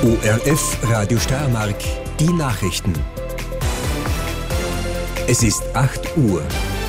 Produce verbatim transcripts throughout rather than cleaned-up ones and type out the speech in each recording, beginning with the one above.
O R F Radio Steiermark, die Nachrichten. Es ist acht Uhr.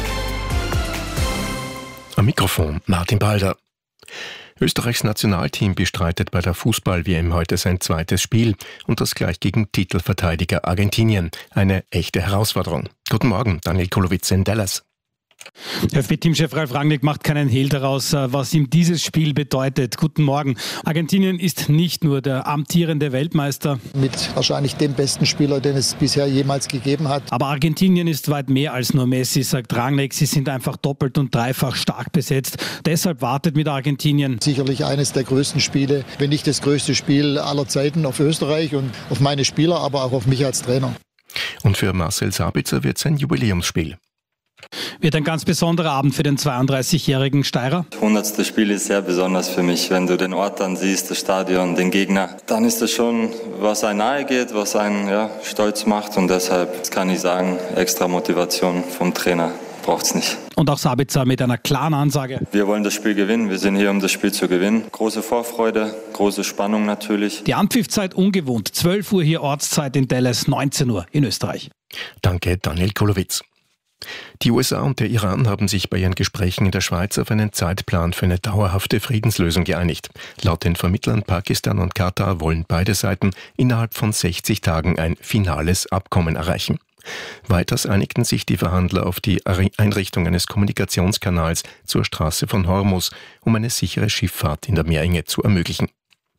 Am Mikrofon Martin Balder. Österreichs Nationalteam bestreitet bei der Fußball-W M heute sein zweites Spiel und das gleich gegen Titelverteidiger Argentinien. Eine echte Herausforderung. Guten Morgen, Daniel Kolowitz in Dallas. F B-Teamchef Ralf Rangnick macht keinen Hehl daraus, was ihm dieses Spiel bedeutet. Guten Morgen. Argentinien ist nicht nur der amtierende Weltmeister. Mit wahrscheinlich dem besten Spieler, den es bisher jemals gegeben hat. Aber Argentinien ist weit mehr als nur Messi, sagt Rangnick. Sie sind einfach doppelt und dreifach stark besetzt. Deshalb wartet mit Argentinien. Sicherlich eines der größten Spiele, wenn nicht das größte Spiel aller Zeiten auf Österreich und auf meine Spieler, aber auch auf mich als Trainer. Und für Marcel Sabitzer wird es ein Jubiläumsspiel. Wird ein ganz besonderer Abend für den zweiunddreißigjährigen Steirer. Das hundertste Spiel ist sehr besonders für mich. Wenn du den Ort dann siehst, das Stadion, den Gegner, dann ist das schon, was einen nahe geht, was einen ja, stolz macht. Und deshalb kann ich sagen, extra Motivation vom Trainer braucht es nicht. Und auch Sabitzer mit einer klaren Ansage. Wir wollen das Spiel gewinnen. Wir sind hier, um das Spiel zu gewinnen. Große Vorfreude, große Spannung natürlich. Die Anpfiffzeit ungewohnt. zwölf Uhr hier Ortszeit in Dallas, neunzehn Uhr in Österreich. Danke, Daniel Kolowitz. Die U S A und der Iran haben sich bei ihren Gesprächen in der Schweiz auf einen Zeitplan für eine dauerhafte Friedenslösung geeinigt. Laut den Vermittlern Pakistan und Katar wollen beide Seiten innerhalb von sechzig Tagen ein finales Abkommen erreichen. Weiters einigten sich die Verhandler auf die Einrichtung eines Kommunikationskanals zur Straße von Hormuz, um eine sichere Schifffahrt in der Meerenge zu ermöglichen.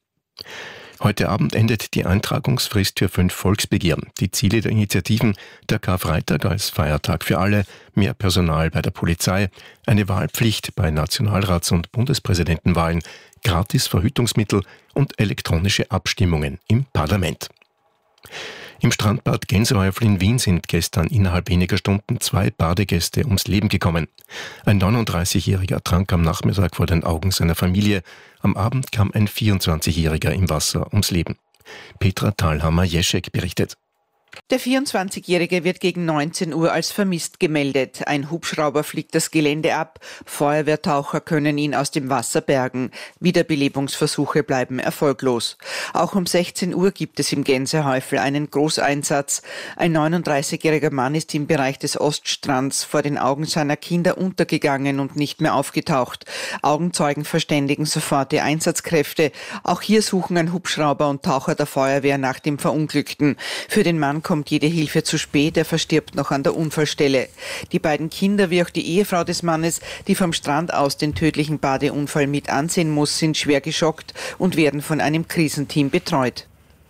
Heute Abend endet die Eintragungsfrist für fünf Volksbegehren. Die Ziele der Initiativen: der Karfreitag als Feiertag für alle, mehr Personal bei der Polizei, eine Wahlpflicht bei Nationalrats- und Bundespräsidentenwahlen, gratis Verhütungsmittel und elektronische Abstimmungen im Parlament. Im Strandbad Gänsehäufel in Wien sind gestern innerhalb weniger Stunden zwei Badegäste ums Leben gekommen. Ein neununddreißigjähriger trank am Nachmittag vor den Augen seiner Familie. Am Abend kam ein vierundzwanzigjähriger im Wasser ums Leben. Petra Thalhammer-Jeschek berichtet. Der vierundzwanzigjährige wird gegen neunzehn Uhr als vermisst gemeldet. Ein Hubschrauber fliegt das Gelände ab. Feuerwehrtaucher können ihn aus dem Wasser bergen. Wiederbelebungsversuche bleiben erfolglos. Auch um sechzehn Uhr gibt es im Gänsehäufel einen Großeinsatz. Ein neununddreißigjähriger Mann ist im Bereich des Oststrands vor den Augen seiner Kinder untergegangen und nicht mehr aufgetaucht. Augenzeugen verständigen sofort die Einsatzkräfte. Auch hier suchen ein Hubschrauber und Taucher der Feuerwehr nach dem Verunglückten. Für den Mann kommt jede Hilfe zu spät, er verstirbt noch an der Unfallstelle. Die beiden Kinder wie auch die Ehefrau des Mannes, die vom Strand aus den tödlichen Badeunfall mit ansehen muss, sind schwer geschockt und werden von einem Krisenteam betreut.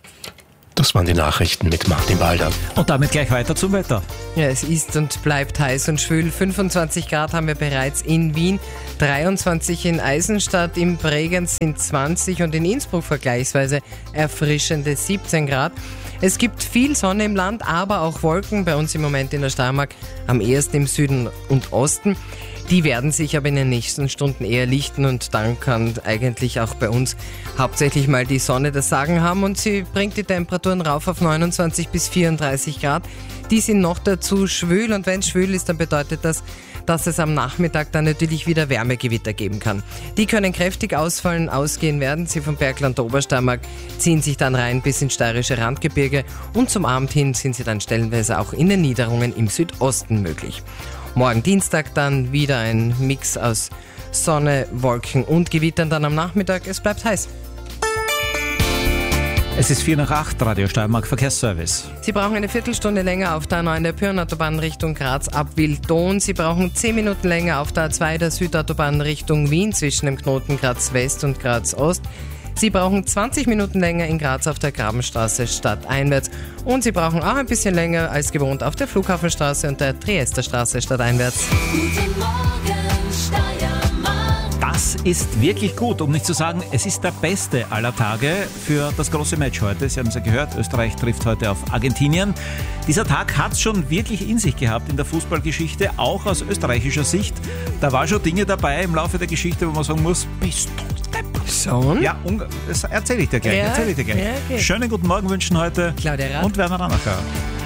Das waren die Nachrichten mit Martin Balder. Und damit gleich weiter zum Wetter. Ja, es ist und bleibt heiß und schwül. fünfundzwanzig Grad haben wir bereits in Wien, dreiundzwanzig in Eisenstadt, im Bregenz sind zwanzig und in Innsbruck vergleichsweise erfrischende siebzehn Grad. Es gibt viel Sonne im Land, aber auch Wolken, bei uns im Moment in der Steiermark am ehesten im Süden und Osten. Die werden sich aber in den nächsten Stunden eher lichten und dann kann eigentlich auch bei uns hauptsächlich mal die Sonne das Sagen haben und sie bringt die Temperaturen rauf auf neunundzwanzig bis vierunddreißig Grad. Die sind noch dazu schwül und wenn es schwül ist, dann bedeutet das, dass es am Nachmittag dann natürlich wieder Wärmegewitter geben kann. Die können kräftig ausfallen, ausgehen werden sie vom Bergland der Obersteiermark, ziehen sich dann rein bis ins steirische Randgebirge und zum Abend hin sind sie dann stellenweise auch in den Niederungen im Südosten möglich. Morgen Dienstag dann wieder ein Mix aus Sonne, Wolken und Gewittern dann am Nachmittag. Es bleibt heiß. Es ist vier nach acht, Radio Steiermark Verkehrsservice. Sie brauchen eine Viertelstunde länger auf der A neun der Pyrrenautobahn Richtung Graz ab Wildon. Sie brauchen zehn Minuten länger auf der A zwei der Südautobahn Richtung Wien zwischen dem Knoten Graz West und Graz Ost. Sie brauchen zwanzig Minuten länger in Graz auf der Grabenstraße stadteinwärts. Und Sie brauchen auch ein bisschen länger als gewohnt auf der Flughafenstraße und der Triesterstraße stadteinwärts. Guten Morgen, Steiermark. Das ist wirklich gut, um nicht zu sagen, es ist der beste aller Tage für das große Match heute. Sie haben es ja gehört, Österreich trifft heute auf Argentinien. Dieser Tag hat es schon wirklich in sich gehabt in der Fußballgeschichte, auch aus österreichischer Sicht. Da war schon Dinge dabei im Laufe der Geschichte, wo man sagen muss, bist du Schon? Ja, das erzähle ich dir gleich. Ja, erzähl ich dir gleich. ja, okay. Schönen guten Morgen wünschen heute Claudia Rath und Werner Ranacher.